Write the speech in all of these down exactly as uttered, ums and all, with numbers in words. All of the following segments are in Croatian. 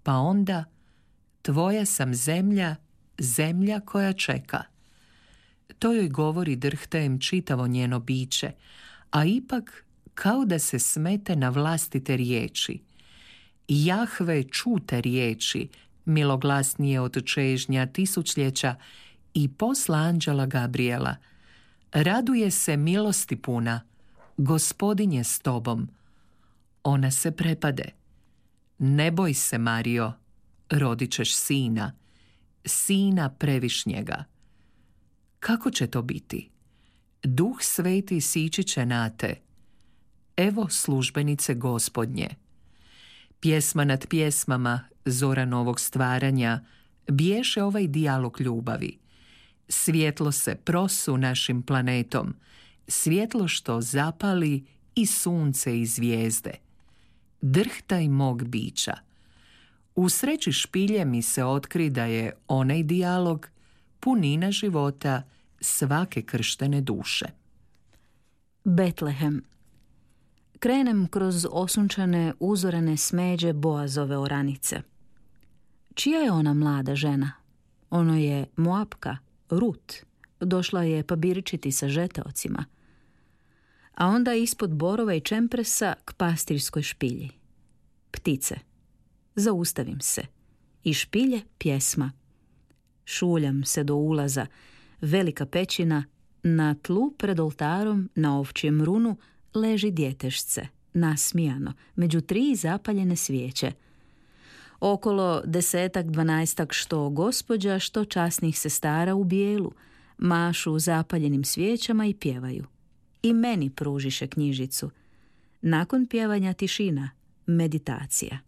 pa onda tvoja sam zemlja, zemlja koja čeka. To joj govori drhtajem čitavo njeno biće, a ipak kao da se smete na vlastite riječi. Jahve čute riječi, miloglasnije od čežnja tisućljeća, i posla anđela Gabriela. Raduje se milosti puna, Gospodin je s tobom. Ona se prepade. Ne boj se, Marijo, rodit ćeš sina, sina previšnjega. Kako će to biti? Duh sveti sići će na te. Evo službenice Gospodnje. Pjesma nad pjesmama Zoranovog stvaranja biješe ovaj dijalog ljubavi. Svjetlo se prosu našim planetom, svjetlo što zapali i sunce i zvijezde. Drhtaj mog bića. U sreći špilje mi se otkri da je onaj dijalog punina života svake krštene duše. Betlehem. Krenem kroz osunčane, uzorane smeđe Boazove oranice. Čija je ona mlada žena? Ono je Moapka, Rut. Došla je pabiričiti sa žeteocima. A onda ispod borova i čempresa k pastirskoj špilji. Ptice. Zaustavim se. I špilje pjesma. Šuljam se do ulaza. Velika pećina. Na tlu pred oltarom, na ovčijem runu, leži djetešce, nasmijano, među tri zapaljene svijeće. Okolo desetak, dvanaestak što gospođa, što časnih sestara u bijelu, mašu zapaljenim svijećama i pjevaju. I meni pružiše knjižicu. Nakon pjevanja tišina, meditacija.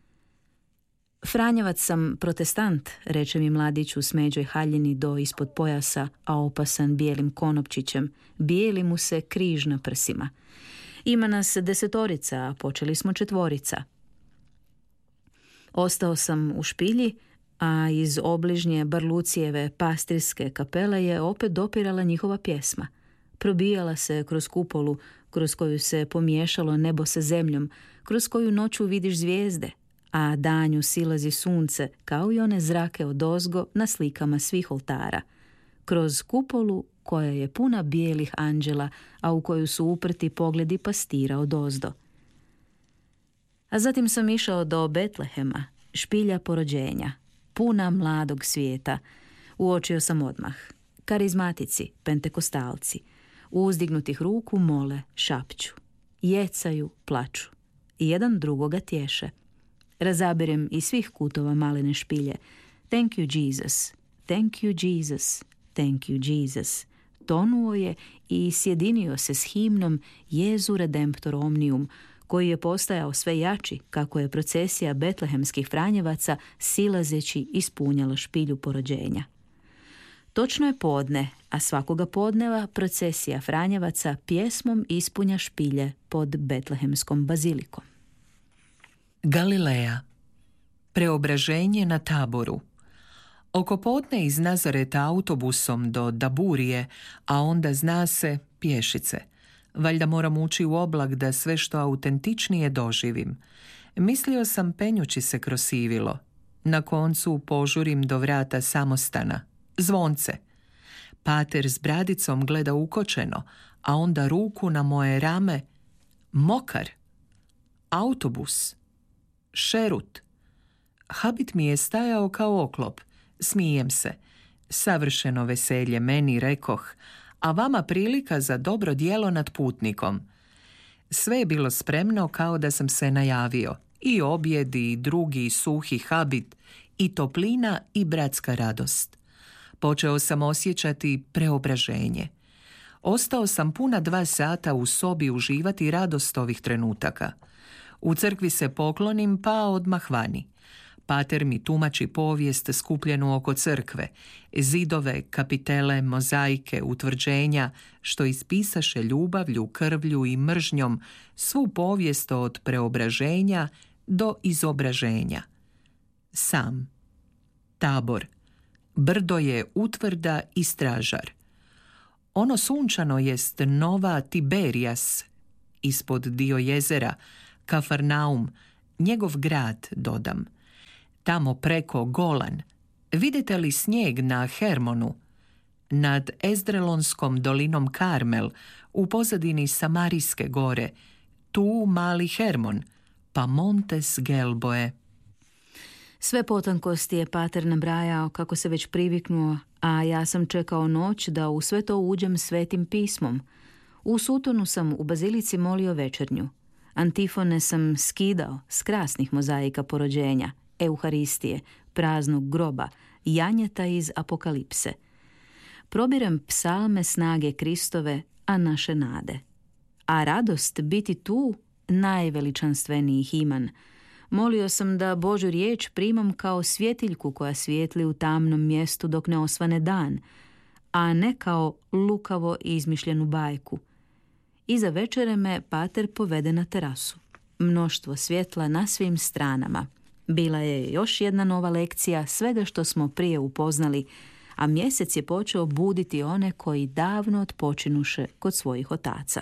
Franjevac sam protestant, reče mi mladić u smeđoj haljini do ispod pojasa, a opasan bijelim konopčićem. Bijeli mu se križ na prsima. Ima nas desetorica, a počeli smo četvorica. Ostao sam u špilji, a iz obližnje Barlucijeve pastirske kapele je opet dopirala njihova pjesma. Probijala se kroz kupolu, kroz koju se pomiješalo nebo sa zemljom, kroz koju noću vidiš zvijezde, a danju silazi sunce, kao i one zrake odozgo na slikama svih oltara. Kroz kupolu koja je puna bijelih anđela, a u koju su uprti pogledi pastira odozdo. A zatim sam išao do Betlehema, špilja porođenja, puna mladog svijeta. Uočio sam odmah. Karizmatici, pentekostalci, uzdignutih ruku mole, šapću. Jecaju, plaču. Jedan drugoga tješe. Razabirem iz svih kutova malene špilje. Thank you, Jesus. Thank you, Jesus. Thank you, Jesus. Tonuo je i sjedinio se s himnom Jezu Redemptor Omnium, koji je postajao sve jači kako je procesija betlehemskih franjevaca silazeći ispunjala špilju porođenja. Točno je podne, a svakoga podneva procesija franjevaca pjesmom ispunja špilje pod betlehemskom bazilikom. Galileja. Preobraženje na Taboru. Oko podne iz Nazareta autobusom do Daburije, a onda zna se pješice. Valjda moram ući u oblak da sve što autentičnije doživim. Mislio sam penjući se kroz sivilo. Na koncu požurim do vrata samostana. Zvonce. Pater s bradicom gleda ukočeno, a onda ruku na moje rame. Mokar. Autobus. Šerut. Habit mi je stajao kao oklop. Smijem se. Savršeno veselje meni, rekoh, a vama prilika za dobro djelo nad putnikom. Sve je bilo spremno kao da sam se najavio. I objed, i drugi suhi habit, i toplina, i bratska radost. Počeo sam osjećati preobraženje. Ostao sam puna dva sata u sobi uživati radost ovih trenutaka. U crkvi se poklonim, pa odmah vani. Pater mi tumači povijest skupljenu oko crkve, zidove, kapitele, mozaike, utvrđenja, što ispisaše ljubavlju, krvlju i mržnjom, svu povijest od preobraženja do izobraženja. Sam. Tabor. Brdo je utvrda i stražar. Ono sunčano jest Nova Tiberijas, ispod dio jezera, Kafarnaum, njegov grad, dodam. tamo preko Golan. Vidite li snijeg na Hermonu? Nad Ezdrelonskom dolinom Karmel, u pozadini Samarijske gore, tu mali Hermon, pa Montes Gelboe. Sve potankosti je pater nabrajao kako se već priviknuo, a ja sam čekao noć da u sve to uđem svetim pismom. U sutonu sam u bazilici molio večernju. Antifone sam skidao s krasnih mozaika porođenja, Euharistije, praznog groba, janjeta iz Apokalipse. Probiram psalme snage Kristove, a naše nade. A radost biti tu najveličanstveniji iman. Molio sam da Božju riječ primam kao svjetiljku koja svijetli u tamnom mjestu dok ne osvane dan, a ne kao lukavo izmišljenu bajku. Iza večere me pater povede na terasu. Mnoštvo svjetla na svim stranama. Bila je još jedna nova lekcija svega što smo prije upoznali, a mjesec je počeo buditi one koji davno otpočinuše kod svojih otaca.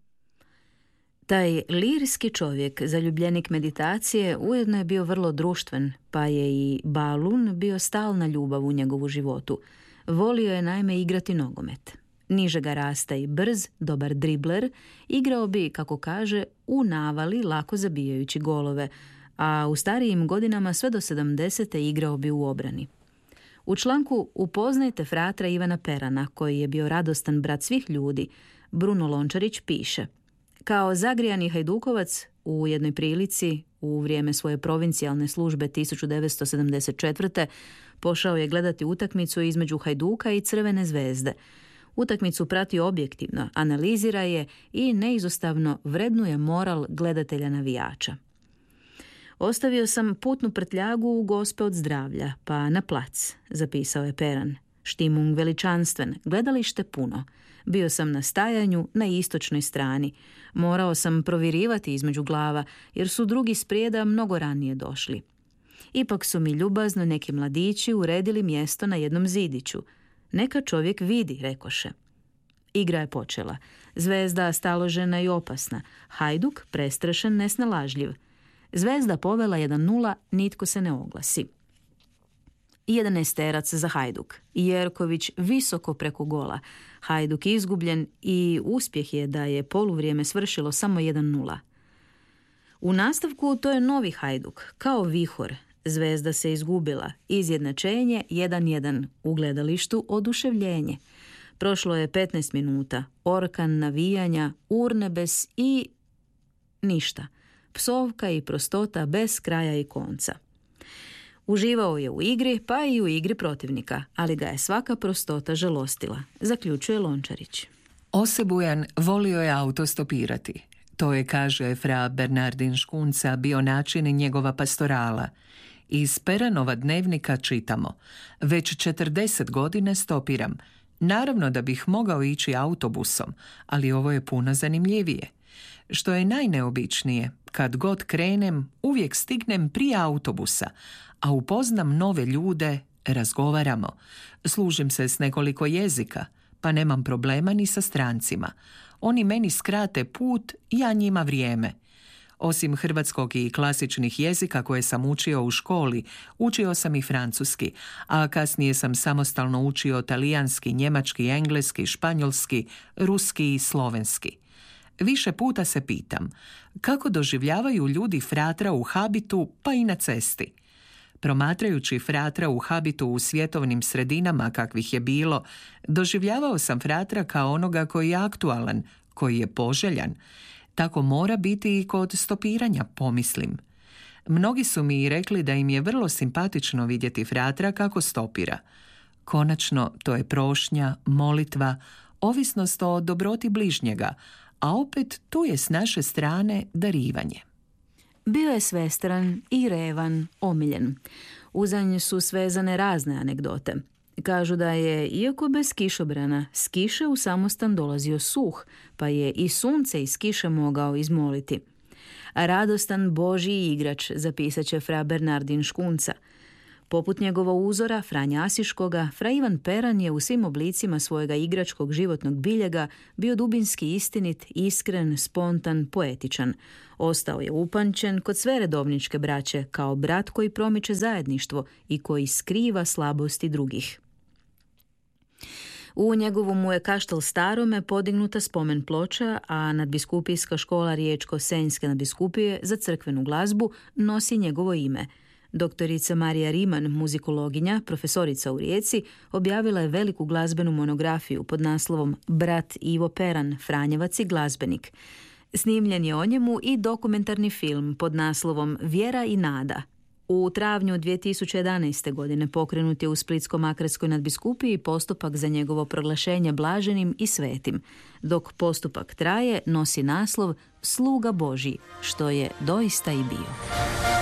Taj lirski čovjek, zaljubljenik meditacije, ujedno je bio vrlo društven, pa je i Balun bio stalna ljubav u njegovu životu. Volio je naime igrati nogomet. Nižega rasta i brz, dobar dribler, igrao bi, kako kaže, u navali, lako zabijajući golove, a u starijim godinama sve do sedamdesete igrao bi u obrani. U članku Upoznajte fratra Ivana Perana, koji je bio radostan brat svih ljudi, Bruno Lončarić piše: kao zagrijani hajdukovac, u jednoj prilici, u vrijeme svoje provincijalne službe tisuću devetsto sedamdeset četvrte. pošao je gledati utakmicu između Hajduka i Crvene zvezde. Utakmicu prati objektivno, analizira je i neizostavno vrednuje moral gledatelja navijača. Ostavio sam putnu prtljagu u Gospe od zdravlja, pa na plac, zapisao je Peran. Štimung veličanstven, gledalište puno. Bio sam na stajanju na istočnoj strani. Morao sam provirivati između glava, jer su drugi sprijeda mnogo ranije došli. Ipak su mi ljubazno neki mladići uredili mjesto na jednom zidiću. Neka čovjek vidi, rekoše. Igra je počela. Zvezda staložena i opasna. Hajduk prestrašen, nesnalažljiv. Zvezda povela jedan nula, nitko se ne oglasi. Jedanaesterac za Hajduk. Jerković visoko preko gola. Hajduk izgubljen i uspjeh je da je poluvrijeme svršilo samo jedan nula. U nastavku to je novi Hajduk, kao vihor. Zvezda se izgubila. Izjednačenje jedan jedan. U gledalištu oduševljenje. Prošlo je petnaest minuta. Orkan navijanja, urnebes i ništa. Psovka i prostota bez kraja i konca. Uživao je u igri, pa i u igri protivnika, ali ga je svaka prostota žalostila, zaključuje Lončarić. Osebujan volio je autostopirati. To je, kaže fra Bernardin Škunca, bio način njegova pastorala. Iz Peranova dnevnika čitamo: već četrdeset godina stopiram. Naravno da bih mogao ići autobusom, ali ovo je puno zanimljivije. Što je najneobičnije, kad god krenem, uvijek stignem prije autobusa, a upoznam nove ljude, razgovaramo. Služim se s nekoliko jezika, pa nemam problema ni sa strancima. Oni meni skrate put, ja njima vrijeme. Osim hrvatskog i klasičnih jezika koje sam učio u školi, učio sam i francuski, a kasnije sam samostalno učio talijanski, njemački, engleski, španjolski, ruski i slovenski. Više puta se pitam, kako doživljavaju ljudi fratra u habitu, pa i na cesti. Promatrajući fratra u habitu u svjetovnim sredinama kakvih je bilo, doživljavao sam fratra kao onoga koji je aktualan, koji je poželjan. Tako mora biti i kod stopiranja, pomislim. Mnogi su mi i rekli da im je vrlo simpatično vidjeti fratra kako stopira. Konačno, to je prošnja, molitva, ovisnost o dobroti bližnjega, a opet tu je s naše strane darivanje. Bio je svestran i revan, omiljen. Uza nje su svezane razne anegdote. Kažu da je, iako bez kišobrana, s kiše u samostan dolazio suh, pa je i sunce iz kiše mogao izmoliti. A radostan Božji igrač, zapisat će fra Bernardin Škunca. Poput njegova uzora, Franja Asiškoga, fra Ivan Peran je u svim oblicima svojega igračkog životnog biljega bio dubinski istinit, iskren, spontan, poetičan. Ostao je upamćen kod sve redovničke braće kao brat koji promiče zajedništvo i koji skriva slabosti drugih. U njegovu mu je kaštel Starome podignuta spomen ploča, a nadbiskupijska škola Riječko-Senjske nadbiskupije za crkvenu glazbu nosi njegovo ime. Doktorica Marija Riman, muzikologinja, profesorica u Rijeci, objavila je veliku glazbenu monografiju pod naslovom Brat Ivo Peran, Franjevac i glazbenik. Snimljen je o njemu i dokumentarni film pod naslovom Vjera i nada. U travnju dvije tisuće jedanaeste. godine pokrenut je u Splitsko-makarskoj nadbiskupiji postupak za njegovo proglašenje blaženim i svetim. Dok postupak traje, nosi naslov Sluga Božji, što je doista i bio.